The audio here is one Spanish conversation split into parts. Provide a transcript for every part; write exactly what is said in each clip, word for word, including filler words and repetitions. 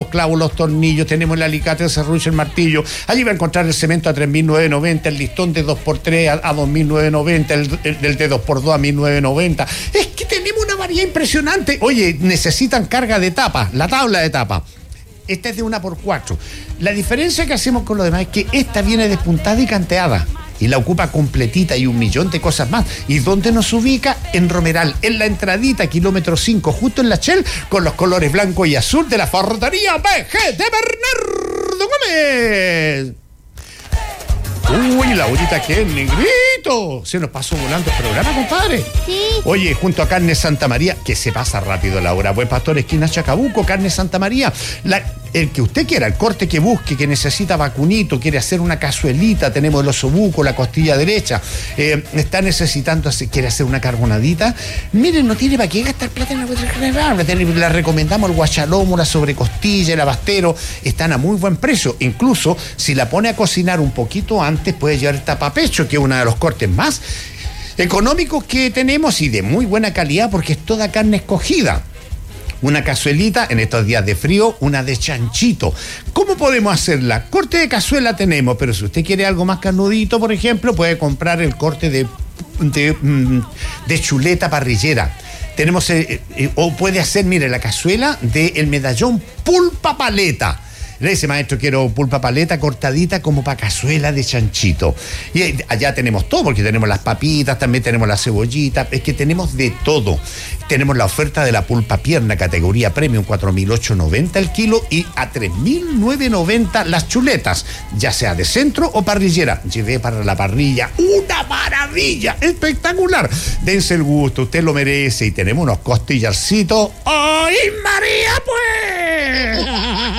clavos, los tornillos, tenemos el alicate, el serrucho, el martillo. Allí va a encontrar el cemento a tres mil novecientos noventa, el listón de dos por tres a, a dos mil novecientos noventa, el, el, el de dos por dos a mil novecientos noventa. Es que tenemos una variedad impresionante. Oye, necesitan carga de tapa, la tabla de tapa. Esta es de una por cuatro. La diferencia que hacemos con lo demás es que esta viene despuntada y canteada. Y la ocupa completita y un millón de cosas más. ¿Y dónde nos ubica? En Romeral, en la entradita, kilómetro cinco, justo en la Shell, con los colores blanco y azul de la ferretería B G de Bernardo Gómez. Uy, Laurita, qué negrito. Se nos pasó volando el programa, compadre. Sí. Oye, junto a Carne Santa María, que se pasa rápido, Laura. Buen Pastor, esquina Chacabuco, Carne Santa María. La, el que usted quiera, el corte que busque, que necesita vacunito, quiere hacer una cazuelita, tenemos el osobuco, la costilla derecha, eh, está necesitando, quiere hacer una carbonadita. Miren, no tiene para qué gastar plata en la otra general. Le recomendamos el guachalomo, la sobrecostilla, el abastero. Están a muy buen precio. Incluso, si la pone a cocinar un poquito antes, puede llevar el tapapecho, que es uno de los cortes más económicos que tenemos y de muy buena calidad porque es toda carne escogida. Una cazuelita, en estos días de frío, una de chanchito. ¿Cómo podemos hacerla? Corte de cazuela tenemos, pero si usted quiere algo más carnudito, por ejemplo, puede comprar el corte de, de, de chuleta parrillera. Tenemos, eh, eh, o puede hacer, mire, la cazuela del medallón pulpa paleta. Le dice, maestro, quiero pulpa paleta cortadita como para cazuela de chanchito. Y allá tenemos todo, porque tenemos las papitas, también tenemos la cebollita, es que tenemos de todo. Tenemos la oferta de la pulpa pierna, categoría premium, cuatro mil ochocientos noventa el kilo y a tres mil novecientos noventa las chuletas, ya sea de centro o parrillera. Llevé para la parrilla, ¡una maravilla! ¡Espectacular! Dense el gusto, usted lo merece y tenemos unos costillarcitos. ¡Ay, María,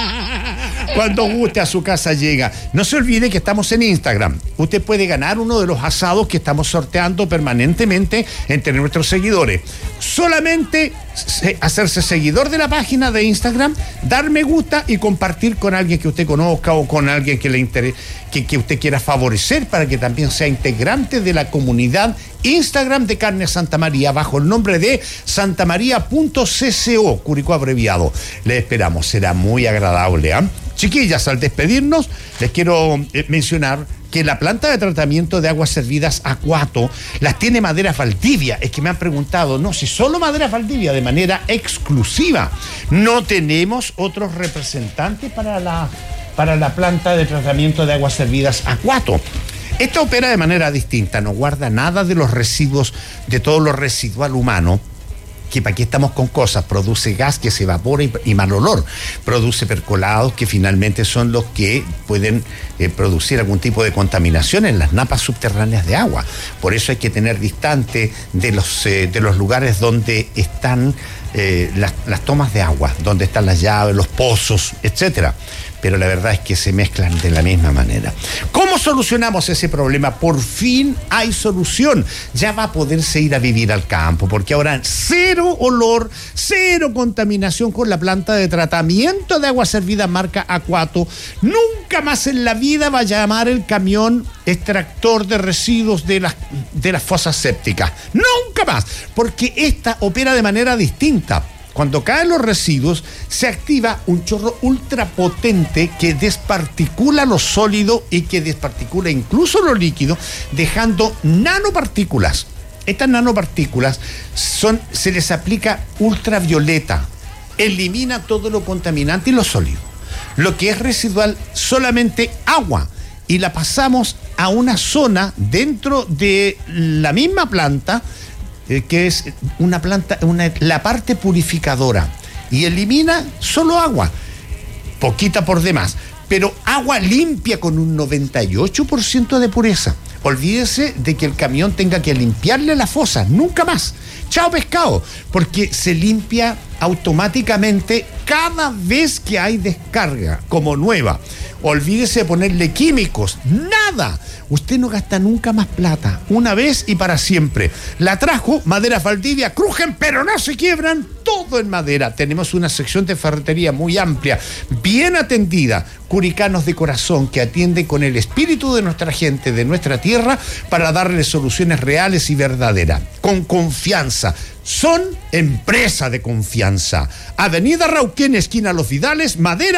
pues! Cuando guste a su casa llega. No se olvide que estamos en Instagram. Usted puede ganar uno de los asados que estamos sorteando permanentemente entre nuestros seguidores. Solamente hacerse seguidor de la página de Instagram, dar me gusta y compartir con alguien que usted conozca o con alguien que le interese, que, que usted quiera favorecer para que también sea integrante de la comunidad Instagram de Carne Santa María bajo el nombre de santamaría punto cco, Curicó abreviado. Le esperamos, será muy agradable, ¿eh? Chiquillas, al despedirnos, les quiero eh, mencionar que la planta de tratamiento de aguas servidas Acuato las tiene Maderas Valdivia. Es que me han preguntado, no, si solo Maderas Valdivia de manera exclusiva. No tenemos otros representantes para la, para la planta de tratamiento de aguas servidas Acuato. Esta opera de manera distinta, no guarda nada de los residuos, de todo lo residual humano, que para qué estamos con cosas, produce gas que se evapora y, y mal olor, produce percolados que finalmente son los que pueden eh, producir algún tipo de contaminación en las napas subterráneas de agua. Por eso hay que tener distante de los, eh, de los lugares donde están eh, las, las tomas de agua, donde están las llaves, los pozos, etcétera. Pero la verdad es que se mezclan de la misma manera. ¿Cómo solucionamos ese problema? Por fin hay solución. Ya va a poderse ir a vivir al campo, porque ahora cero olor, cero contaminación con la planta de tratamiento de agua servida marca Acuato. Nunca más en la vida va a llamar el camión extractor de residuos de las, de las fosas sépticas. Nunca más, porque esta opera de manera distinta. Cuando caen los residuos, se activa un chorro ultrapotente que desparticula lo sólido y que desparticula incluso lo líquido, dejando nanopartículas. Estas nanopartículas son, se les aplica ultravioleta, elimina todo lo contaminante y lo sólido. Lo que es residual, solamente agua. Y la pasamos a una zona dentro de la misma planta, que es una planta, una, la parte purificadora, y elimina solo agua, poquita por demás, pero agua limpia con un noventa y ocho por ciento de pureza. Olvídese de que el camión tenga que limpiarle la fosa, nunca más. Chao pescado, porque se limpia automáticamente cada vez que hay descarga, como nueva. Olvídese de ponerle químicos, nada. Usted no gasta nunca más plata, una vez y para siempre. La trajo Maderas Valdivia, crujen pero no se quiebran, todo en madera. Tenemos una sección de ferretería muy amplia, bien atendida. Curicanos de corazón que atienden con el espíritu de nuestra gente, de nuestra tierra, para darle soluciones reales y verdaderas, con confianza. Son empresa de confianza. Avenida Rauquén, esquina Los Vidales, Madera.